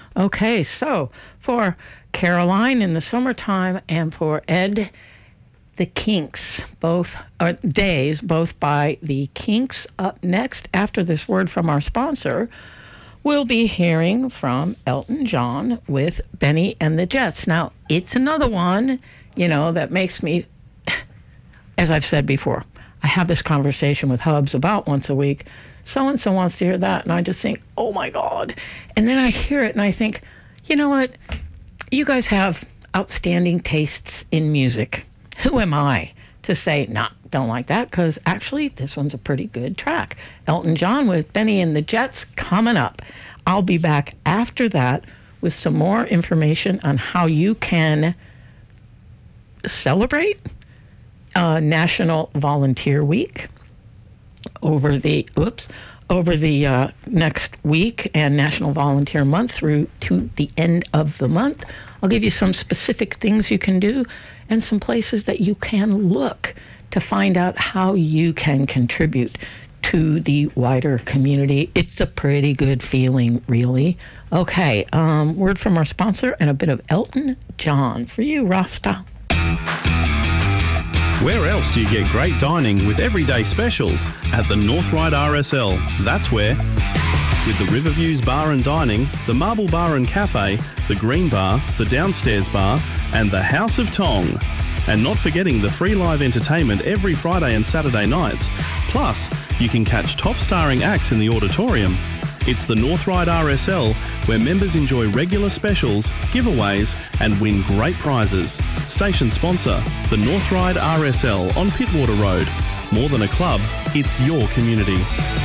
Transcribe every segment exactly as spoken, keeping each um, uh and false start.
Okay, so for Caroline in the summertime and for Ed, the Kinks, both uh, days, both by the Kinks. Up next, after this word from our sponsor, we'll be hearing from Elton John with Benny and the Jets. Now, it's another one, you know, that makes me, as I've said before, I have this conversation with Hubs about once a week. So-and-so wants to hear that, and I just think, oh, my God. And then I hear it, and I think, you know what? You guys have outstanding tastes in music. Who am I to say, nah, don't like that? Because actually, this one's a pretty good track. Elton John with Benny and the Jets coming up. I'll be back after that with some more information on how you can celebrate uh, National Volunteer Week over the, oops, over the uh, next week, and National Volunteer Month through to the end of the month. I'll give you some specific things you can do and some places that you can look to find out how you can contribute to the wider community. It's a pretty good feeling, really. Okay, um, word from our sponsor and a bit of Elton John for you, Rasta. Where else do you get great dining with everyday specials? At the North Ryde R S L. That's where. With the Riverviews Bar and Dining, the Marble Bar and Cafe, the Green Bar, the Downstairs Bar, and the House of Tong. And not forgetting the free live entertainment every Friday and Saturday nights. Plus, you can catch top starring acts in the auditorium. It's the North Ryde R S L, where members enjoy regular specials, giveaways, and win great prizes. Station sponsor, the North Ryde R S L on Pittwater Road. More than a club, it's your community.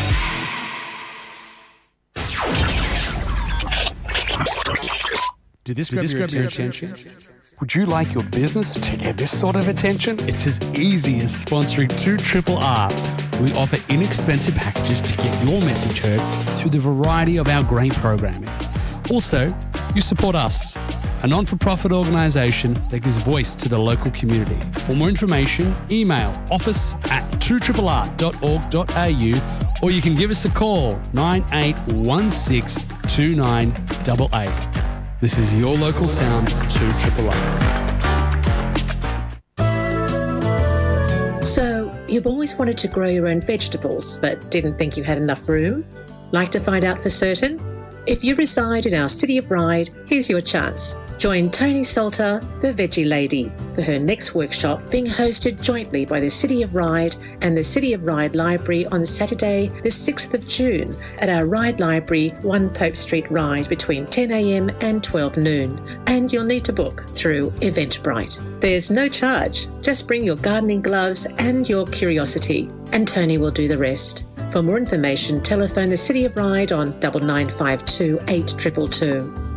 Did this, Did grab, this your grab your attention? attention? Would you like your business to get this sort of attention? It's as easy as sponsoring two R R R. We offer inexpensive packages to get your message heard through the variety of our great programming. Also, you support us, a non-for-profit organisation that gives voice to the local community. For more information, email office at two R R R dot org dot a u, or you can give us a call, nine eight one six two nine eight eight. This is your local sound, two R R R. So, you've always wanted to grow your own vegetables, but didn't think you had enough room? Like to find out for certain? If you reside in our City of Ryde, here's your chance. Join Tony Salter, the Veggie Lady, for her next workshop being hosted jointly by the City of Ryde and the City of Ryde Library on Saturday, the sixth of June at our Ryde Library, one Pope Street, Ryde, between ten a m and twelve noon. And you'll need to book through Eventbrite. There's no charge. Just bring your gardening gloves and your curiosity, and Tony will do the rest. For more information, telephone the City of Ryde on nine nine five two eight two two two.